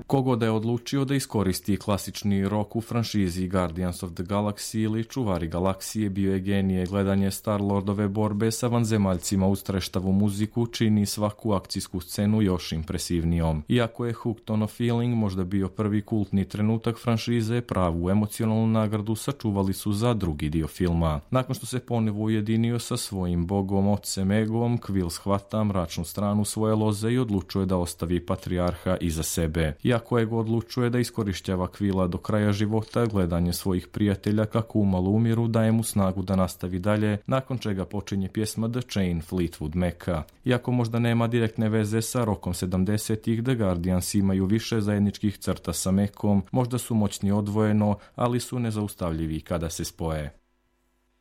Kogoda je odlučio da iskoristi klasični rok u franšizi Guardians of the Galaxy ili Čuvari galaksije, bio je genije. Gledanje Star-Lordove borbe sa vanzemaljcima uz treštavu muziku čini svaku akcijsku scenu još impresivnijom. Iako je Hooked on a Feeling možda bio prvi kultni trenutak franšize, pravu emocionalnu nagradu sačuvali su za drugi dio filma. Nakon što se ponovo ujedinio sa svojim bogom, ocem Egom, Quill shvata mračnu stranu svoje loze i odlučuje da ostavi patrijarha iza sebe. Iako Ego odlučuje da iskorištava Quilla do kraja života, gledanje svojih prijatelja kako umalo umiru daje mu snagu da nastavi dalje, nakon čega počinje pjesma The Chain Fleetwood Maca. Iako možda nema direktne veze sa rokom 70-ih, The Guardians imaju više zajedničkih crta sa Macom, možda su moćni odvojeno, ali su nezaustavljivi kada se spoje.